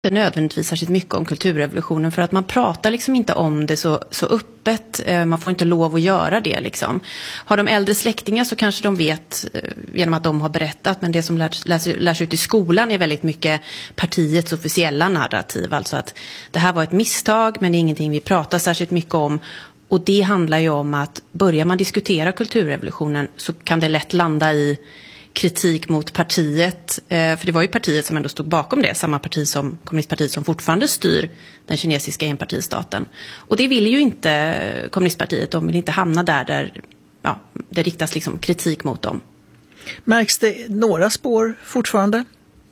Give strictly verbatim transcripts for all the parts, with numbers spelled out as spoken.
inte nödvändigtvis särskilt mycket om kulturrevolutionen, för att man pratar liksom inte om det så, så öppet. Man får inte lov att göra det liksom. Har de äldre släktingar så kanske de vet genom att de har berättat, men det som lärs, lärs, lärs ut i skolan är väldigt mycket partiets officiella narrativ. Alltså att det här var ett misstag, men det är ingenting vi pratar särskilt mycket om. Och det handlar ju om att börjar man diskutera kulturrevolutionen så kan det lätt landa i kritik mot partiet, för det var ju partiet som ändå stod bakom det, samma parti som kommunistpartiet som fortfarande styr den kinesiska enpartistaten. Och det vill ju inte kommunistpartiet, de vill inte hamna där där ja, det riktas liksom kritik mot dem. Märks det några spår fortfarande?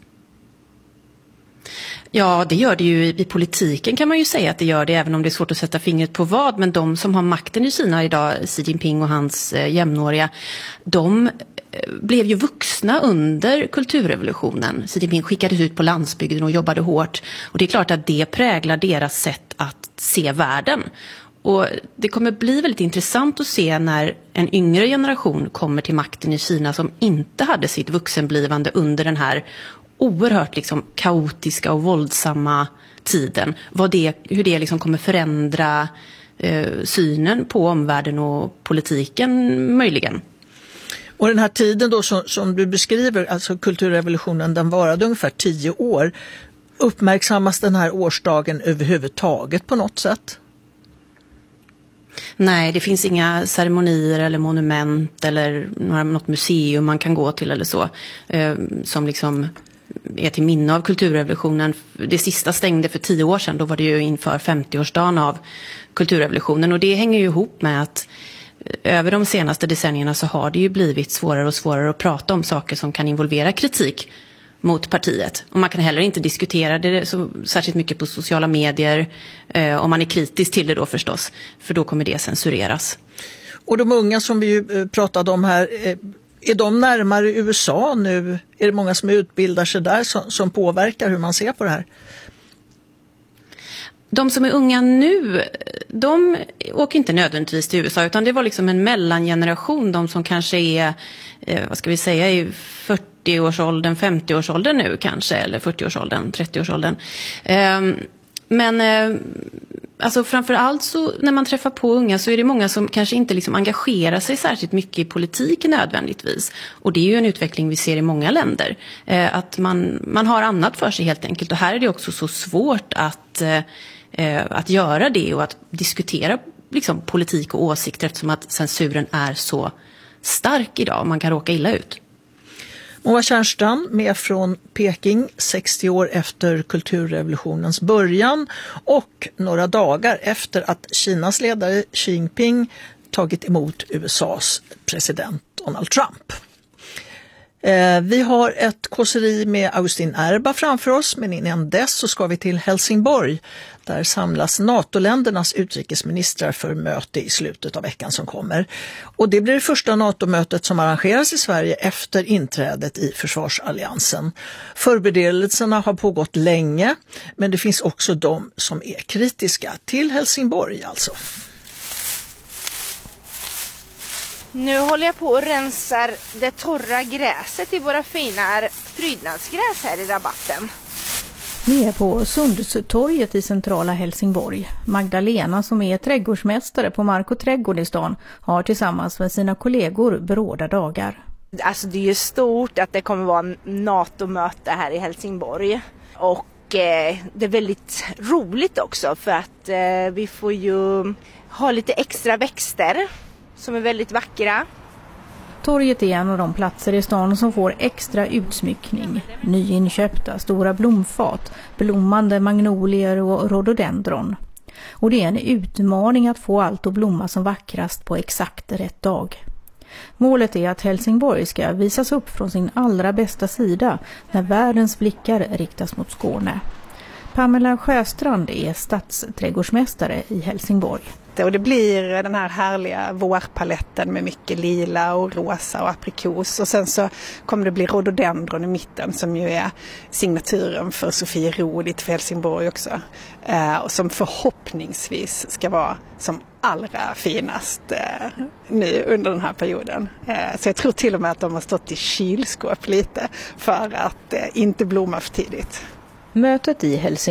Ja, det gör det ju i politiken, kan man ju säga att det gör det, även om det är svårt att sätta fingret på vad. Men de som har makten i Kina idag, Xi Jinping och hans eh, jämnåriga, de blev ju vuxna under kulturrevolutionen. Xi Jinping skickades ut på landsbygden och jobbade hårt. Och det är klart att det präglar deras sätt att se världen. Och det kommer bli väldigt intressant att se när en yngre generation kommer till makten i Kina som inte hade sitt vuxenblivande under den här oerhört liksom kaotiska och våldsamma tiden. Vad det, hur det liksom kommer förändra eh, synen på omvärlden och politiken möjligen. Och den här tiden då som, som du beskriver, alltså kulturrevolutionen, den varade ungefär tio år. Uppmärksammas den här årsdagen överhuvudtaget på något sätt? Nej, det finns inga ceremonier eller monument eller några, något museum man kan gå till eller så eh, som liksom är till minne av kulturrevolutionen. Det sista stängde för tio år sedan, då var det ju inför femtioårsdagen av kulturrevolutionen, och det hänger ju ihop med att över de senaste decennierna så har det ju blivit svårare och svårare att prata om saker som kan involvera kritik mot partiet. Och man kan heller inte diskutera det så särskilt mycket på sociala medier, eh, om man är kritisk till det då förstås, för då kommer det censureras. Och de unga som vi ju pratade om här, är de närmare U S A nu? Är det många som utbildar sig där som, som påverkar hur man ser på det här? De som är unga nu, de åker inte nödvändigtvis till U S A, utan det var liksom en mellangeneration, de som kanske är, eh, vad ska vi säga, i fyrtioårsåldern, femtioårsåldern nu kanske, eller fyrtioårsåldern, trettioårsåldern. Eh, men eh, alltså framförallt så när man träffar på unga så är det många som kanske inte liksom engagerar sig särskilt mycket i politiken nödvändigtvis. Och det är ju en utveckling vi ser i många länder. Eh, att man, man har annat för sig helt enkelt. Och här är det också så svårt att, eh, att göra det och att diskutera liksom, politik och åsikter, eftersom att censuren är så stark idag och man kan råka illa ut. Moa Tjärnstrand med från Peking, sextio år efter kulturrevolutionens början och några dagar efter att Kinas ledare Xi Jinping tagit emot U S A:s president Donald Trump. Eh, vi har ett kåseri med Augustin Erba framför oss, men innan dess så ska vi till Helsingborg. Där samlas NATO-ländernas utrikesministrar för möte i slutet av veckan som kommer. Och det blir det första NATO-mötet som arrangeras i Sverige efter inträdet i försvarsalliansen. Förberedelserna har pågått länge, men det finns också de som är kritiska till Helsingborg alltså. Nu håller jag på och rensar det torra gräset i våra fina prydnadsgräs här i rabatten. Vi är på Sundstorget i centrala Helsingborg. Magdalena, som är trädgårdsmästare på Mark och trädgård i stan, har tillsammans med sina kollegor bråda dagar. Alltså det är ju stort att det kommer vara en NATO-möte här i Helsingborg. Och eh, det är väldigt roligt också för att eh, vi får ju ha lite extra växter som är väldigt vackra. Torget är en av de platser i stan som får extra utsmyckning. Nyinköpta stora blomfat, blommande magnolier och rhododendron. Och det är en utmaning att få allt att blomma som vackrast på exakt rätt dag. Målet är att Helsingborg ska visas upp från sin allra bästa sida när världens blickar riktas mot Skåne. Pamela Sjöstrand är stadsträdgårdsmästare i Helsingborg. Och det blir den här härliga vårpaletten med mycket lila och rosa och aprikos. Och sen så kommer det bli rhododendron i mitten som ju är signaturen för Sofiero för Helsingborg också. Eh, och som förhoppningsvis ska vara som allra finast eh, nu under den här perioden. Eh, så jag tror till och med att de har stått i kylskåp lite för att eh, inte blomma för tidigt. Mötet i Helsingborg